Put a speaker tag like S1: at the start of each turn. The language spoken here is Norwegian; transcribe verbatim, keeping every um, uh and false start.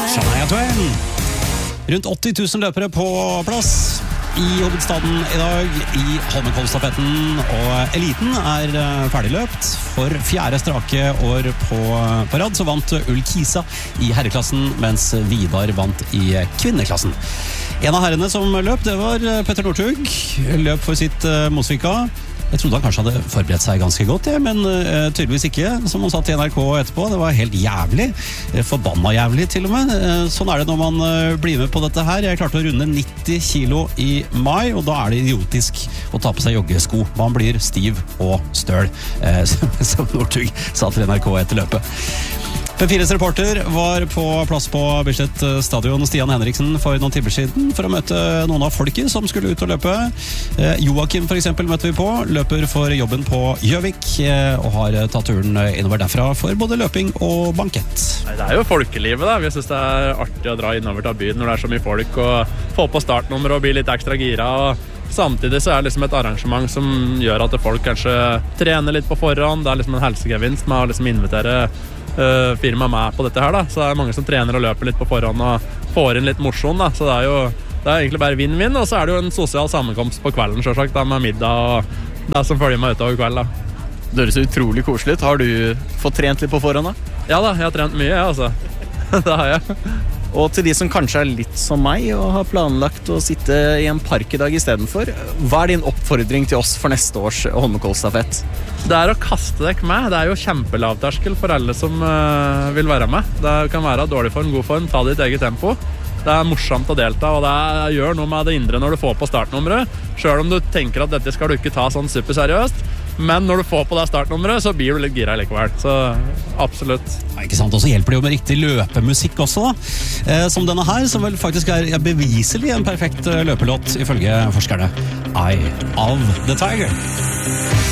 S1: Shania Twain. Rundt åtti tusen løpere på plass i hovedstaden i dag i Holmenkollstafetten, og eliten er ferdigløpt. For fjerde strake år på, på rad så vant Ull Kisa i herreklassen, mens Vidar vant i kvinneklassen. En av herrene som løp, det var Petter Northug. Løp for sitt uh, Mosvika. Jeg trodde han kanskje hadde forberedt seg ganske godt, ja, men uh, tydeligvis ikke, som han sa til N R K etterpå. Det var helt jævlig, forbanna jævlig til og med. Uh, sånn er det når man uh, blir med på dette her. Jeg klarte å runde nitti kilo i mai, og da er det idiotisk å ta på seg joggesko. Man blir stiv og støl, uh, som Northug sa til N R K etter løpet. P fires reporter var på plass på Bislett stadion, Stian Henriksen, for noen timer siden for å møte noen av folket som skulle ut og løpe. Eh, Joakim for eksempel møtte vi på, løper for jobben på Gjøvik, eh, og har tatt turen innover derfra for både løping og bankett.
S2: Nei, det er jo folkelivet da, vi synes det er artig å dra innover til byen når det er så mye folk, og få på startnummer og bli litt ekstra gira, og samtidig så er det liksom et arrangement som gjør at folk kanskje trener litt på forhånd. Det er liksom en helsegevinst med å liksom invitere Uh, firma med på dette her da, så det er mange som trener og løper litt på forhånd og får inn litt morsjon da, så det er jo det er egentlig bare vinn-vinn, og så er det jo en sosial sammenkomst på kvelden selvsagt da, med middag og det som følger med utover kveld da.
S3: Det høres utrolig koselig ut. Har du fått trent litt på forhånd da?
S2: Ja da, jeg har trent mye jeg, altså. Det har jeg.
S3: Og til de som kanskje er litt som meg og har planlagt å sitte i en park i dag i stedet for, hva er din oppfordring til oss for neste års Holmenkollstafett?
S2: Det er å kaste deg med. Det er jo kjempelavterskel for alle som uh, vil være med. Det kan være dårlig form, god form, ta ditt eget tempo. Det er morsomt å delta, og det gjør noe med det indre når du får på startnummeret. Selv om du tenker at dette skal du ikke ta sånn superseriøst, men når du får på deg startnummeret, så blir du litt gira likevel. Så absolutt.
S1: Ja, ikke sant? Og så hjelper det jo med riktig løpemusikk også da. Eh, som denne her, som vel faktisk er beviselig en perfekt løpelåt ifølge forskerne. Eye of the Tiger.